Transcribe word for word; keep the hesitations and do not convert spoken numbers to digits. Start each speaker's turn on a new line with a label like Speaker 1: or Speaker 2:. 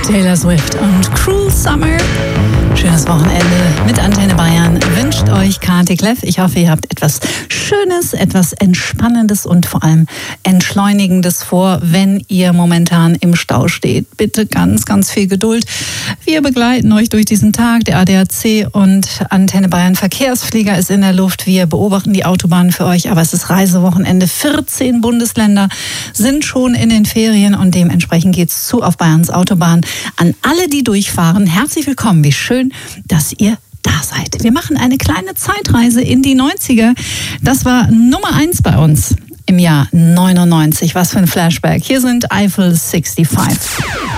Speaker 1: Taylor Swift und Cruel Summer. Schönes Wochenende mit Antenne Bayern wünscht euch Kati Kleff. Ich hoffe, ihr habt etwas Schönes, etwas Entspannendes und vor allem Entschleunigendes vor, wenn ihr momentan im Stau steht. Bitte ganz, ganz viel Geduld. Wir begleiten euch durch diesen Tag. Der A D A C und Antenne Bayern Verkehrsflieger ist in der Luft. Wir beobachten die Autobahnen für euch, aber es ist Reisewochenende. vierzehn Bundesländer sind schon in den Ferien und dementsprechend geht's zu auf Bayerns Autobahn. An alle, die durchfahren, herzlich willkommen. Wie schön, dass ihr da seid. Wir machen eine kleine Zeitreise in die neunziger. Das war Nummer eins bei uns im Jahr neunundneunzig. Was für ein Flashback. Hier sind Eiffel fünfundsechzig.